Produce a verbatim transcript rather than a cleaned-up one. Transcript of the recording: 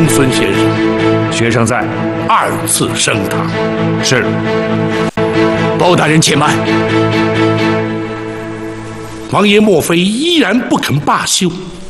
孙先生，学生在二次升堂。是。 包大人且慢。 王爷莫非依然不肯罢休？